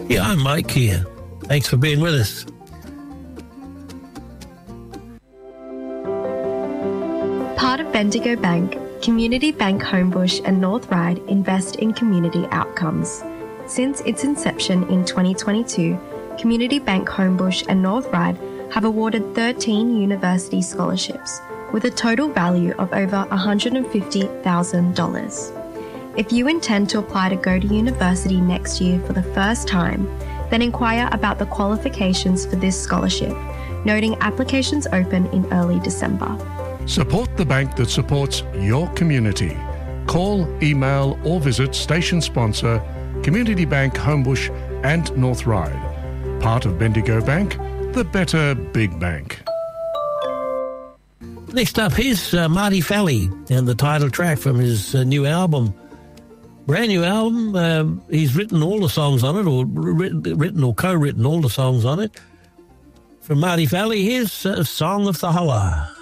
Yeah, I'm Mike here. Thanks for being with us. Part of Bendigo Bank, Community Bank Homebush and North Ryde invest in community outcomes. Since its inception in 2022, Community Bank Homebush and North Ryde have awarded 13 university scholarships with a total value of over $150,000. If you intend to apply to go to university next year for the first time, then inquire about the qualifications for this scholarship, noting applications open in early December. Support the bank that supports your community. Call, email or visit station sponsor Community Bank Homebush and North Ryde. Part of Bendigo Bank, the better big bank. Next up, here's Marty Fally and the title track from his new album. Brand new album. He's written all the songs on it, or written or co-written all the songs on it. From Marty Fally, here's Song of the Hoa.